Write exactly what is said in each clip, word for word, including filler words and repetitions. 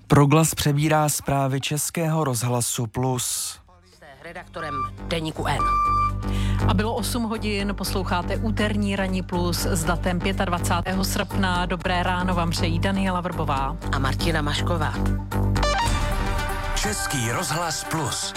Proglas přebírá zprávy Českého rozhlasu Plus. Jste redaktorem Deníku N. A bylo osm hodin, posloucháte úterní Ranní Plus s datem dvacátého pátého srpna. Dobré ráno vám přejí Daniela Vrbová a Martina Mašková. Český rozhlas Plus.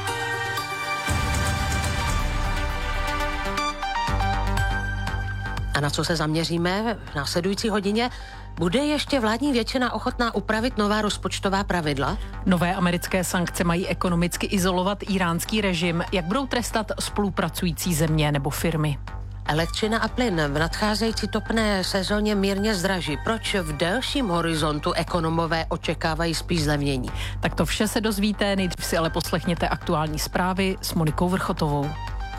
A na co se zaměříme v následující hodině? Bude ještě vládní většina ochotná upravit nová rozpočtová pravidla? Nové americké sankce mají ekonomicky izolovat íránský režim. Jak budou trestat spolupracující země nebo firmy? Elektřina a plyn v nadcházející topné sezóně mírně zdraží. Proč v delším horizontu ekonomové očekávají spíš zlevnění? Tak to vše se dozvíte, nejdřív si ale poslechněte aktuální zprávy s Monikou Vrchotovou.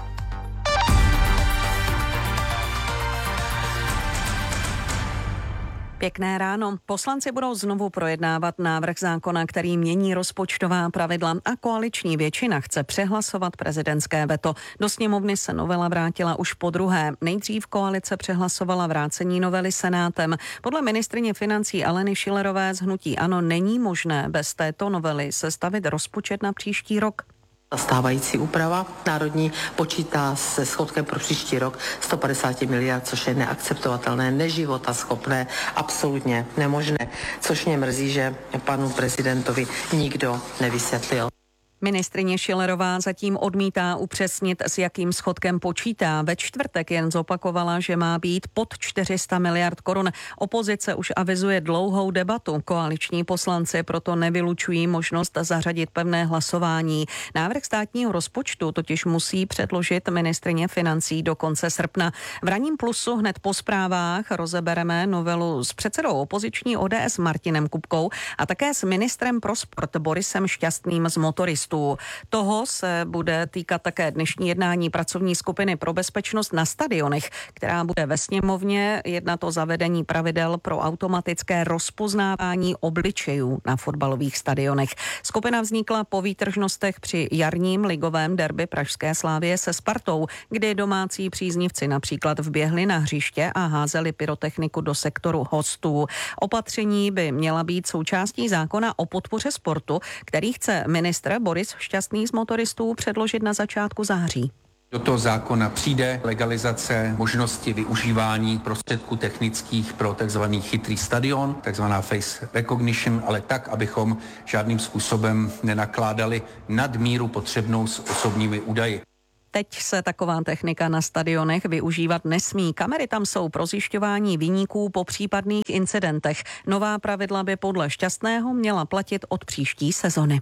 Pěkné ráno. Poslanci budou znovu projednávat návrh zákona, který mění rozpočtová pravidla a koaliční většina chce přehlasovat prezidentské veto. Do sněmovny se novela vrátila už po druhé. Nejdřív koalice přehlasovala vrácení novely Senátem. Podle ministryně financí Aleny Schillerové z hnutí ANO není možné bez této novely sestavit rozpočet na příští rok. Stávající úprava národní počítá se schodkem pro příští rok sto padesát miliard, což je neakceptovatelné, neživotaschopné, absolutně nemožné, což mě mrzí, že panu prezidentovi nikdo nevysvětlil. Ministryně Schillerová zatím odmítá upřesnit, s jakým schodkem počítá. Ve čtvrtek jen zopakovala, že má být pod čtyři sta miliard korun. Opozice už avizuje dlouhou debatu. Koaliční poslanci proto nevylučují možnost zařadit pevné hlasování. Návrh státního rozpočtu totiž musí předložit ministryně financí do konce srpna. V Ranním Plusu hned po zprávách rozebereme novelu s předsedou opoziční O D S Martinem Kupkou a také s ministrem pro sport Borisem Šťastným z Motoristů. Toho se bude týkat také dnešní jednání pracovní skupiny pro bezpečnost na stadionech, která bude ve sněmovně jednat o zavedení pravidel pro automatické rozpoznávání obličejů na fotbalových stadionech. Skupina vznikla po výtržnostech při jarním ligovém derby pražské Slavie se Spartou, kdy domácí příznivci například vběhli na hřiště a házeli pyrotechniku do sektoru hostů. Opatření by měla být součástí zákona o podpoře sportu, který chce ministr Boris Šťastný z Motoristů předložit na začátku září. Do toho zákona přijde legalizace možnosti využívání prostředků technických pro takzvaný chytrý stadion, takzvaná face recognition, ale tak, abychom žádným způsobem nenakládali nadmíru potřebnou s osobními údaji. Teď se taková technika na stadionech využívat nesmí. Kamery tam jsou pro zjišťování viníků po případných incidentech. Nová pravidla by podle Šťastného měla platit od příští sezony.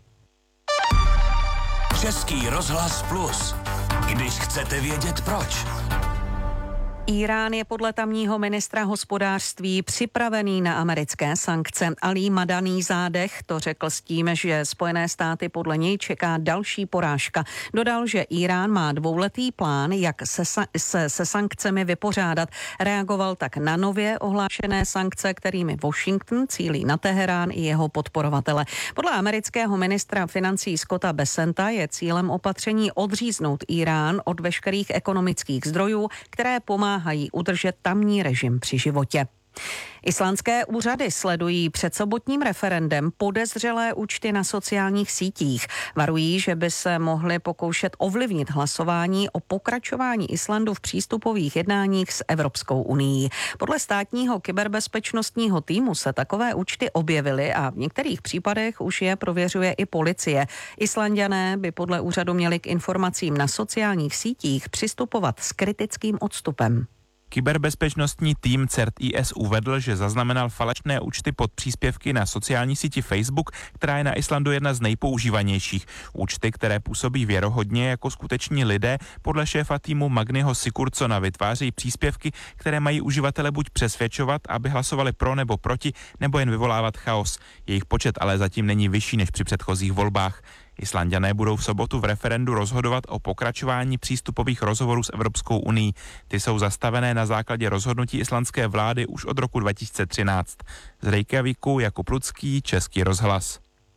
Český rozhlas Plus. Když chcete vědět proč. Írán je podle tamního ministra hospodářství připravený na americké sankce. Ali Madani Zádech to řekl s tím, že Spojené státy podle něj čeká další porážka. Dodal, že Írán má dvouletý plán, jak se, se, se sankcemi vypořádat. Reagoval tak na nově ohlášené sankce, kterými Washington cílí na Teherán i jeho podporovatele. Podle amerického ministra financí Scotta Bessenta je cílem opatření odříznout Írán od veškerých ekonomických zdrojů, které pomáhají Pomáhají udržet tamní režim při životě. Islandské úřady sledují před sobotním referendem podezřelé účty na sociálních sítích. Varují, že by se mohly pokoušet ovlivnit hlasování o pokračování Islandu v přístupových jednáních s Evropskou unií. Podle státního kyberbezpečnostního týmu se takové účty objevily a v některých případech už je prověřuje i policie. Islanďané by podle úřadu měli k informacím na sociálních sítích přistupovat s kritickým odstupem. Kyberbezpečnostní tým C E R T I S uvedl, že zaznamenal falešné účty pod příspěvky na sociální síti Facebook, která je na Islandu jedna z nejpoužívanějších. Účty, které působí věrohodně jako skuteční lidé, podle šéfa týmu Magnyho Sigurdsona vytváří příspěvky, které mají uživatele buď přesvědčovat, aby hlasovali pro nebo proti, nebo jen vyvolávat chaos. Jejich počet ale zatím není vyšší než při předchozích volbách. Islanďané budou v sobotu v referendu rozhodovat o pokračování přístupových rozhovorů s Evropskou unií. Ty jsou zastavené na základě rozhodnutí islandské vlády už od roku dva tisíce třináct. Z Reykjavíku Jakub Lucký, Český rozhlas.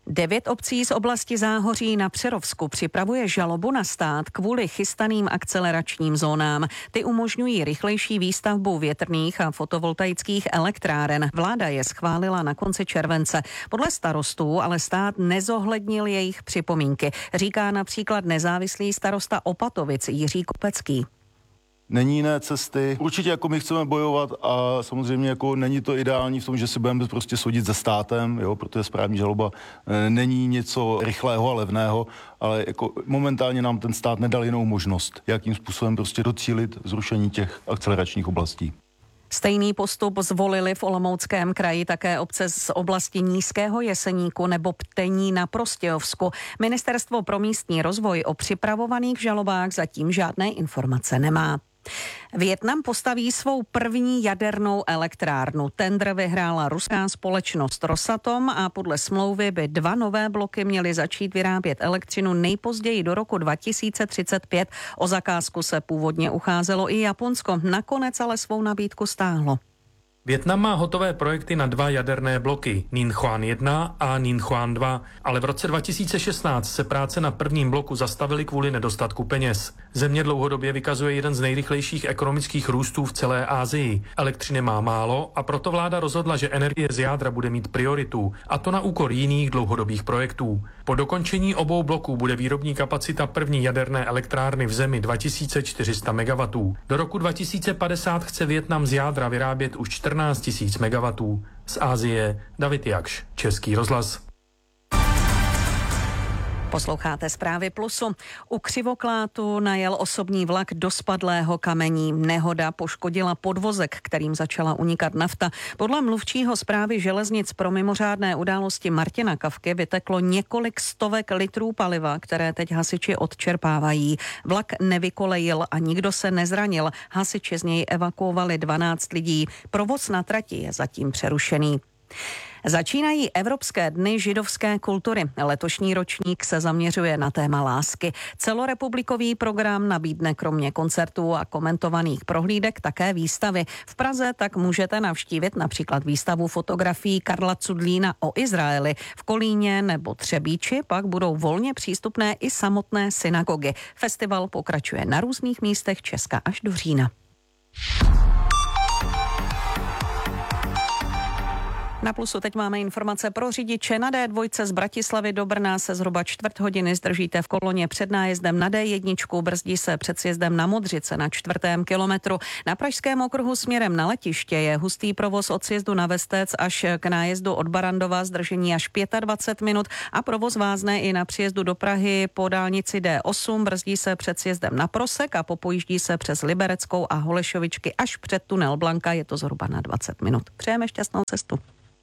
Devět obcí z oblasti Záhoří na Přerovsku připravuje žalobu na stát kvůli chystaným akceleračním zónám. Ty umožňují rychlejší výstavbu větrných a fotovoltaických elektráren. Vláda je schválila na konci července. Podle starostů ale stát nezohlednil jejich připomínky, říká například nezávislý starosta Opatovic Jiří Kopecký. Není jiné cesty. Určitě jako my chceme bojovat a samozřejmě jako není to ideální v tom, že si budeme prostě soudit se státem, jo, protože správní žaloba e, není něco rychlého a levného, ale jako momentálně nám ten stát nedal jinou možnost, jakým způsobem prostě docílit zrušení těch akceleračních oblastí. Stejný postup zvolili v Olomouckém kraji také obce z oblasti Nízkého Jeseníku nebo Ptení na Prostějovsku. Ministerstvo pro místní rozvoj o připravovaných žalobách zatím žádné informace nemá. Vietnam postaví svou první jadernou elektrárnu. Tendr vyhrála ruská společnost Rosatom a podle smlouvy by dva nové bloky měly začít vyrábět elektřinu nejpozději do roku dva tisíce třicet pět. O zakázku se původně ucházelo i Japonsko, nakonec ale svou nabídku stáhlo. Vietnam má hotové projekty na dva jaderné bloky, Ninh Chuan jedna a Ninh Chuan dva, ale v roce dva tisíce šestnáct se práce na prvním bloku zastavily kvůli nedostatku peněz. Země dlouhodobě vykazuje jeden z nejrychlejších ekonomických růstů v celé Asii. Elektřiny má málo a proto vláda rozhodla, že energie z jádra bude mít prioritu, a to na úkor jiných dlouhodobých projektů. Po dokončení obou bloků bude výrobní kapacita první jaderné elektrárny v zemi dva tisíce čtyři sta megawattů. Do roku dva tisíce padesát chce Vietnam z jádra vyrábět už čtrnáct tisíc megawattů. Z Asie David Jakš, Český rozhlas. Posloucháte Zprávy Plusu. U Křivoklátu najel osobní vlak do spadlého kamení. Nehoda poškodila podvozek, kterým začala unikat nafta. Podle mluvčího Správy železnic pro mimořádné události Martina Kavky vyteklo několik stovek litrů paliva, které teď hasiči odčerpávají. Vlak nevykolejil a nikdo se nezranil. Hasiči z něj evakuovali dvanáct lidí. Provoz na trati je zatím přerušený. Začínají Evropské dny židovské kultury. Letošní ročník se zaměřuje na téma lásky. Celorepublikový program nabídne kromě koncertů a komentovaných prohlídek také výstavy. V Praze tak můžete navštívit například výstavu fotografií Karla Cudlína o Izraeli. V Kolíně nebo Třebíči pak budou volně přístupné i samotné synagogy. Festival pokračuje na různých místech Česka až do října. Na Plusu teď máme informace pro řidiče. Na dé dva z Bratislavy do Brna se zhruba čtvrt hodiny zdržíte v koloně před nájezdem na dé jedna, brzdí se před sjezdem na Modřice na čtvrtém kilometru. Na Pražském okruhu směrem na letiště je hustý provoz od sjezdu na Vestec až k nájezdu od Barandova, zdržení až dvacet pět minut a provoz vázne i na příjezdu do Prahy po dálnici dé osm, brzdí se před sjezdem na Prosek a popojíždí se přes Libereckou a Holešovičky až před tunel Blanka, je to zhruba na dvacet minut. Přejeme šťastnou cestu.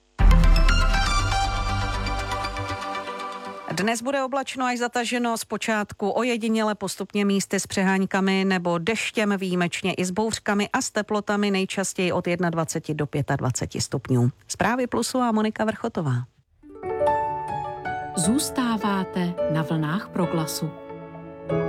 Dnes bude oblačno až zataženo, zpočátku ojediněle, postupně místy s přeháňkami nebo deštěm, výjimečně i s bouřkami a s teplotami nejčastěji od dvacet jedna do dvacet pět stupňů. Zprávy Plusu a Monika Vrchotová. Zůstáváte na vlnách Proglasu.